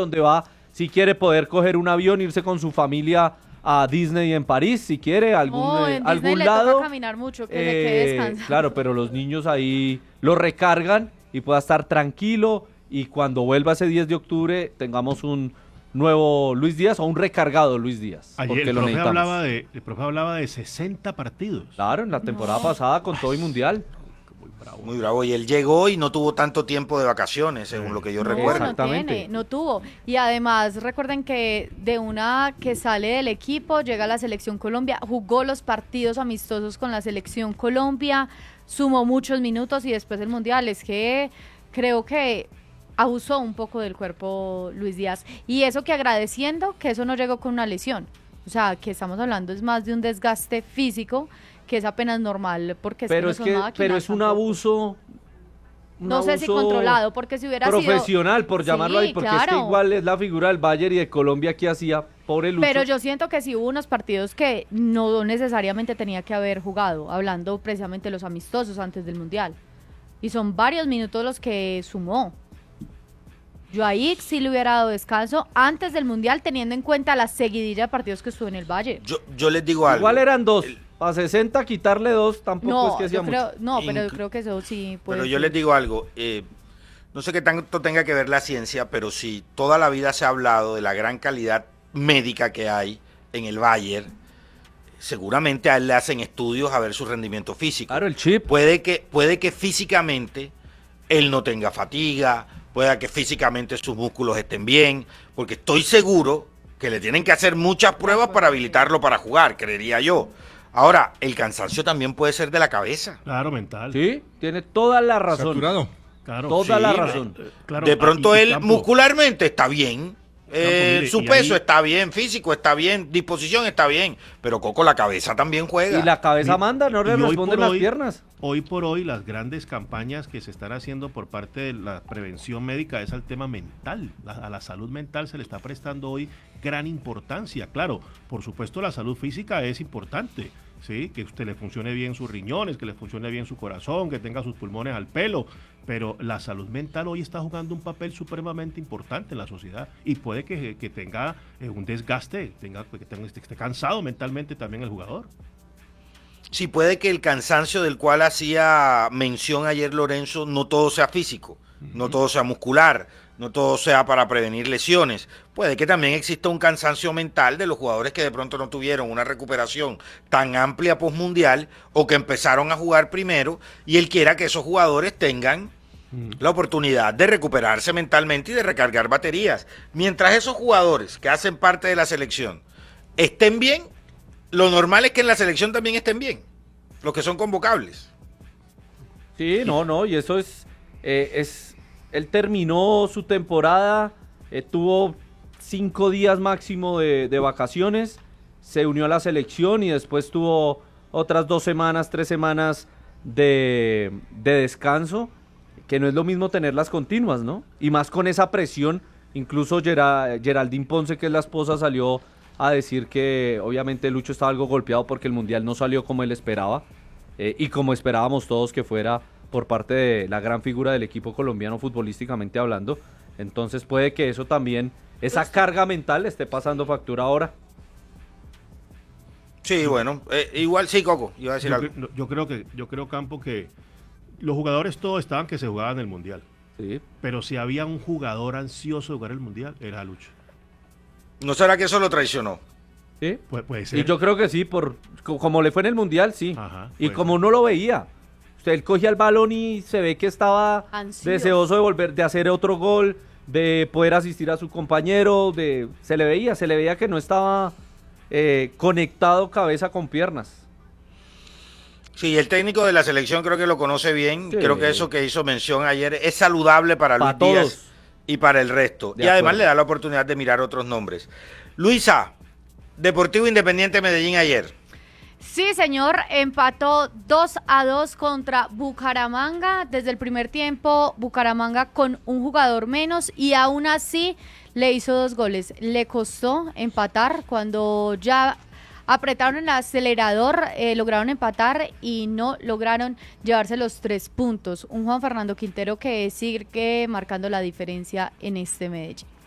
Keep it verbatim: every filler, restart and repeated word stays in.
donde va, si quiere poder coger un avión, irse con su familia a Disney en París, si quiere, algún, No, en eh, Disney algún le lado. toca caminar mucho, que le quede Eh, descansado. claro, pero los niños ahí lo recargan y pueda estar tranquilo, y cuando vuelva ese diez de octubre tengamos un nuevo Luis Díaz o un recargado Luis Díaz. Ayer porque el lo profe, necesitamos. hablaba de, el profe hablaba de sesenta partidos. Claro, en la temporada No. pasada con todo y mundial. Muy bravo. Muy bravo. Y él llegó y no tuvo tanto tiempo de vacaciones, según lo que yo No, recuerdo. no Exactamente. tiene, no tuvo. Y además, recuerden que de una que sale del equipo, llega a la Selección Colombia, jugó los partidos amistosos con la Selección Colombia, sumó muchos minutos y después el Mundial. Es que creo que abusó un poco del cuerpo Luis Díaz. Y eso que agradeciendo que eso no llegó con una lesión. O sea, que estamos hablando es más de un desgaste físico, que es apenas normal, porque es Pero que es no que, son máquinas pero es un tampoco. abuso. un No sé si abuso controlado, porque si hubiera sido... profesional, por llamarlo Sí, ahí, porque es que claro. igual es la figura del Bayern y de Colombia que hacía, pobre Lucho. Pero yo siento que sí hubo unos partidos que no necesariamente tenía que haber jugado, hablando precisamente de los amistosos antes del Mundial. Y son varios minutos los que sumó. Yo ahí sí le hubiera dado descanso antes del Mundial, teniendo en cuenta la seguidilla de partidos que estuvo en el Valle. Yo, yo les digo algo. Igual eran dos. El- Para sesenta quitarle dos tampoco es No, que sea yo creo, mucho. no, pero yo Inclu- creo que eso sí puede Pero yo ser. les digo algo, eh, no sé qué tanto tenga que ver la ciencia, pero sí, toda la vida se ha hablado de la gran calidad médica que hay en el Bayern. Seguramente a él le hacen estudios a ver su rendimiento físico. Claro, el chip. Puede que, puede que físicamente él no tenga fatiga, pueda que físicamente sus músculos estén bien, porque estoy seguro que le tienen que hacer muchas pruebas para habilitarlo para jugar, creería yo. Ahora, el cansancio también puede ser de la cabeza. Claro, mental. Sí, tiene toda la razón. Saturado. Claro. Toda Sí, la eh, razón. Eh, claro, De pronto y- y él Campo, muscularmente está bien, eh, mire, su y peso ahí- está bien, físico está bien, disposición está bien, pero Coco, la cabeza también juega. Y la cabeza Mi- manda, no le y hoy responden por las hoy- piernas. Hoy por hoy las grandes campañas que se están haciendo por parte de la prevención médica es al tema mental. La- a la salud mental se le está prestando hoy gran importancia. Claro, por supuesto la salud física es importante, ¿sí? Que usted le funcione bien sus riñones, que le funcione bien su corazón, que tenga sus pulmones al pelo, pero la salud mental hoy está jugando un papel supremamente importante en la sociedad y puede que, que tenga eh, un desgaste, tenga, que, tenga, que esté cansado mentalmente también el jugador. Sí, puede que el cansancio del cual hacía mención ayer Lorenzo no todo sea físico, no todo sea muscular, no todo sea para prevenir lesiones. Puede que también exista un cansancio mental de los jugadores que de pronto no tuvieron una recuperación tan amplia postmundial o que empezaron a jugar primero, y él quiera que esos jugadores tengan la oportunidad de recuperarse mentalmente y de recargar baterías. Mientras esos jugadores que hacen parte de la selección estén bien, lo normal es que en la selección también estén bien, los que son convocables. Sí, no, no, y eso es, eh, es, él terminó su temporada, eh, tuvo cinco días máximo de, de vacaciones, se unió a la selección y después tuvo otras dos semanas, tres semanas de, de descanso, que no es lo mismo tenerlas continuas, ¿no? Y más con esa presión, incluso Gera- Geraldine Ponce, que es la esposa, salió a decir que obviamente Lucho estaba algo golpeado porque el Mundial no salió como él esperaba, eh, y como esperábamos todos que fuera por parte de la gran figura del equipo colombiano futbolísticamente hablando. Entonces puede que eso también, esa carga mental, esté pasando factura ahora. Sí, bueno, eh, igual sí, Coco, iba a decir Yo, algo. cre- yo creo que, yo creo, Campo, que los jugadores todos estaban que se jugaban el Mundial. Sí. Pero si había un jugador ansioso de jugar el Mundial, era Lucho. ¿No será que eso lo traicionó? ¿Sí? Puede, puede ser. Y yo creo que sí, por co- como le fue en el Mundial, sí. Ajá, y puede como ser. no lo veía. Usted él cogía el balón y se ve que estaba Ansioso. deseoso de volver, de hacer otro gol, de poder asistir a su compañero, de se le veía, se le veía que no estaba eh, conectado cabeza con piernas. Sí, el técnico de la selección creo que lo conoce bien. Sí. Creo que eso que hizo mención ayer es saludable para Pa' Luis todos. Díaz y para el resto. De y además acuerdo. le da la oportunidad de mirar otros nombres. Luisa, Deportivo Independiente Medellín ayer. Sí, señor, empató dos a dos contra Bucaramanga. Desde el primer tiempo, Bucaramanga con un jugador menos y aún así le hizo dos goles. Le costó empatar cuando ya apretaron el acelerador, eh, lograron empatar y no lograron llevarse los tres puntos. Un Juan Fernando Quintero que sigue marcando la diferencia en este Medellín.